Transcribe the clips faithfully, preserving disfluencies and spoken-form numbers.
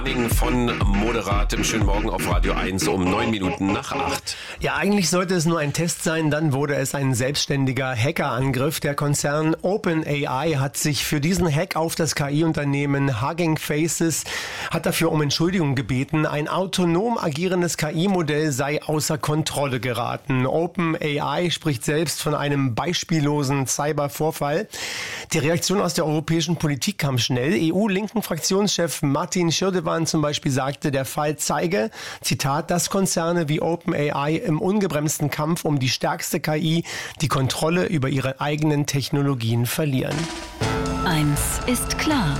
Von moderatem schönen Morgen auf Radio eins um neun Minuten nach acht. Ja, eigentlich sollte es nur ein Test sein, dann wurde es ein selbstständiger Hackerangriff. Der Konzern OpenAI hat sich für diesen Hack auf das K I-Unternehmen Hugging Faces, hat dafür um Entschuldigung gebeten. Ein autonom agierendes K I-Modell sei außer Kontrolle geraten. OpenAI spricht selbst von einem beispiellosen Cybervorfall. Die Reaktion aus der europäischen Politik kam schnell. E U-Linken-Fraktionschef Martin Schirdewan zum Beispiel sagte, der Fall zeige, Zitat, dass Konzerne wie OpenAI im ungebremsten Kampf um die stärkste K I die Kontrolle über ihre eigenen Technologien verlieren. Eins ist klar.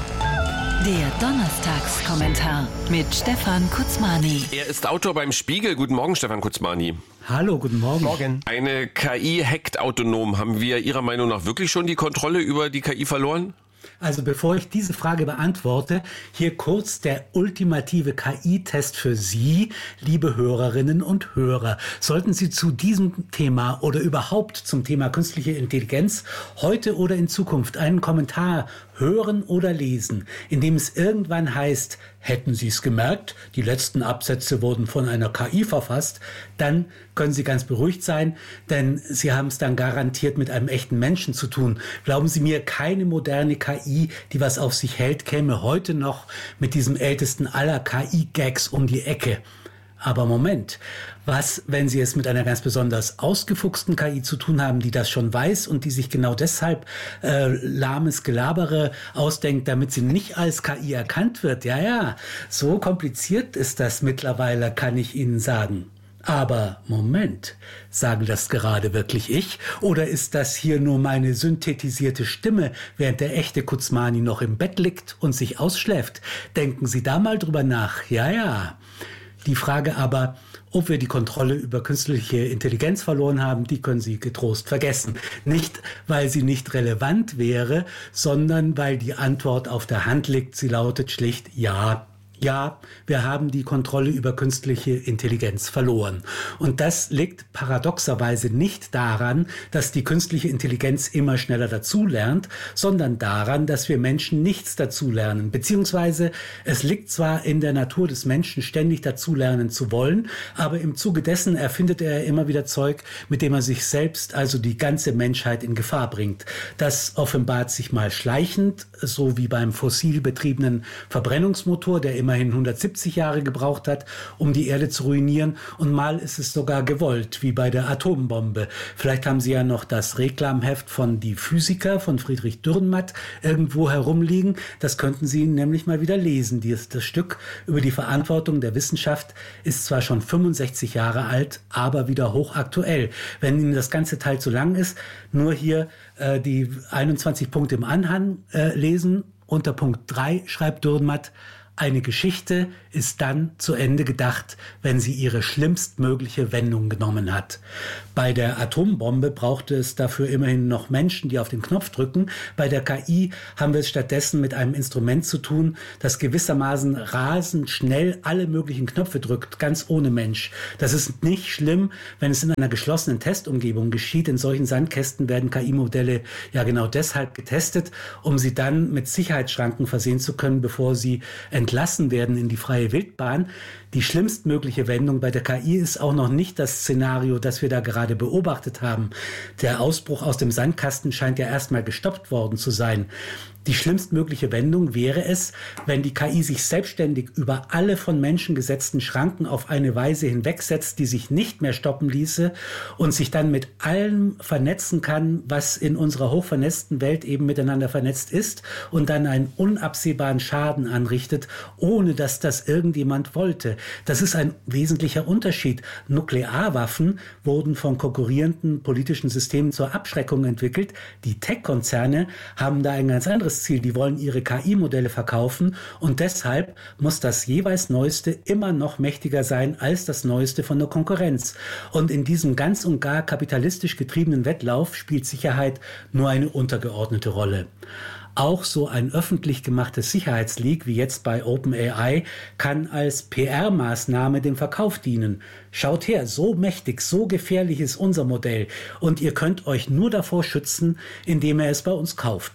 Der Donnerstagskommentar mit Stefan Kutzmani. Er ist Autor beim Spiegel. Guten Morgen, Stefan Kutzmani. Hallo, guten Morgen. Morgen. Eine K I hackt autonom. Haben wir Ihrer Meinung nach wirklich schon die Kontrolle über die K I verloren? Also bevor ich diese Frage beantworte, hier kurz der ultimative K I-Test für Sie, liebe Hörerinnen und Hörer. Sollten Sie zu diesem Thema oder überhaupt zum Thema künstliche Intelligenz heute oder in Zukunft einen Kommentar hören oder lesen, in dem es irgendwann heißt, hätten Sie es gemerkt, die letzten Absätze wurden von einer K I verfasst, dann können Sie ganz beruhigt sein, denn Sie haben es dann garantiert mit einem echten Menschen zu tun. Glauben Sie mir, keine moderne K I, die was auf sich hält, käme heute noch mit diesem ältesten aller K I-Gags um die Ecke. Aber Moment, was, wenn Sie es mit einer ganz besonders ausgefuchsten K I zu tun haben, die das schon weiß und die sich genau deshalb äh, lahmes Gelabere ausdenkt, damit sie nicht als K I erkannt wird? Ja, ja, so kompliziert ist das mittlerweile, kann ich Ihnen sagen. Aber Moment, sage das gerade wirklich ich? Oder ist das hier nur meine synthetisierte Stimme, während der echte Kutzmani noch im Bett liegt und sich ausschläft? Denken Sie da mal drüber nach. Ja, ja. Die Frage aber, ob wir die Kontrolle über künstliche Intelligenz verloren haben, die können Sie getrost vergessen. Nicht, weil sie nicht relevant wäre, sondern weil die Antwort auf der Hand liegt. Sie lautet schlicht ja. Ja, wir haben die Kontrolle über künstliche Intelligenz verloren. Und das liegt paradoxerweise nicht daran, dass die künstliche Intelligenz immer schneller dazulernt, sondern daran, dass wir Menschen nichts dazulernen. Beziehungsweise es liegt zwar in der Natur des Menschen, ständig dazulernen zu wollen, aber im Zuge dessen erfindet er immer wieder Zeug, mit dem er sich selbst, also die ganze Menschheit, in Gefahr bringt. Das offenbart sich mal schleichend, so wie beim fossil betriebenen Verbrennungsmotor, der immer immerhin hundertsiebzig Jahre gebraucht hat, um die Erde zu ruinieren. Und mal ist es sogar gewollt, wie bei der Atombombe. Vielleicht haben Sie ja noch das Reklamheft von Die Physiker von Friedrich Dürrenmatt irgendwo herumliegen. Das könnten Sie nämlich mal wieder lesen. Das, das Stück über die Verantwortung der Wissenschaft ist zwar schon fünfundsechzig Jahre alt, aber wieder hochaktuell. Wenn Ihnen das ganze Teil zu lang ist, nur hier äh, die einundzwanzig Punkte im Anhang äh, lesen. Unter Punkt drei schreibt Dürrenmatt: Eine Geschichte ist dann zu Ende gedacht, wenn sie ihre schlimmstmögliche Wendung genommen hat. Bei der Atombombe brauchte es dafür immerhin noch Menschen, die auf den Knopf drücken. Bei der K I haben wir es stattdessen mit einem Instrument zu tun, das gewissermaßen rasend schnell alle möglichen Knöpfe drückt, ganz ohne Mensch. Das ist nicht schlimm, wenn es in einer geschlossenen Testumgebung geschieht. In solchen Sandkästen werden K I-Modelle ja genau deshalb getestet, um sie dann mit Sicherheitsschranken versehen zu können, bevor sie entlassen werden in die freie Wildbahn. Die schlimmstmögliche Wendung bei der K I ist auch noch nicht das Szenario, das wir da gerade beobachtet haben. Der Ausbruch aus dem Sandkasten scheint ja erstmal gestoppt worden zu sein. Die schlimmstmögliche Wendung wäre es, wenn die K I sich selbstständig über alle von Menschen gesetzten Schranken auf eine Weise hinwegsetzt, die sich nicht mehr stoppen ließe und sich dann mit allem vernetzen kann, was in unserer hochvernetzten Welt eben miteinander vernetzt ist und dann einen unabsehbaren Schaden anrichtet, ohne dass das irgendjemand wollte. Das ist ein wesentlicher Unterschied. Nuklearwaffen wurden von konkurrierenden politischen Systemen zur Abschreckung entwickelt. Die Tech-Konzerne haben da ein ganz anderes Ziel. Die wollen ihre K I-Modelle verkaufen und deshalb muss das jeweils Neueste immer noch mächtiger sein als das Neueste von der Konkurrenz. Und in diesem ganz und gar kapitalistisch getriebenen Wettlauf spielt Sicherheit nur eine untergeordnete Rolle. Auch so ein öffentlich gemachtes Sicherheitsleak wie jetzt bei OpenAI kann als P R-Maßnahme dem Verkauf dienen. Schaut her, so mächtig, so gefährlich ist unser Modell und ihr könnt euch nur davor schützen, indem ihr es bei uns kauft.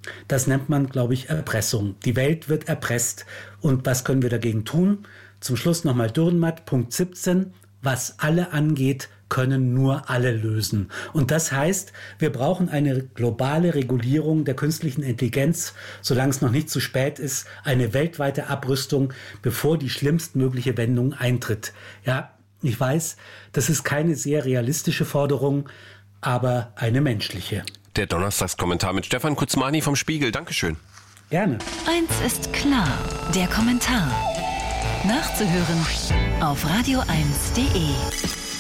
Das nennt man, glaube ich, Erpressung. Die Welt wird erpresst. Und was können wir dagegen tun? Zum Schluss nochmal Dürrenmatt, Punkt siebzehn. Was alle angeht, können nur alle lösen. Und das heißt, wir brauchen eine globale Regulierung der künstlichen Intelligenz, solange es noch nicht zu spät ist, eine weltweite Abrüstung, bevor die schlimmstmögliche Wendung eintritt. Ja, ich weiß, das ist keine sehr realistische Forderung, aber eine menschliche. Der Donnerstagskommentar mit Stefan Kutzmani vom Spiegel. Dankeschön. Gerne. Eins ist klar, der Kommentar. Nachzuhören auf radio eins punkt de.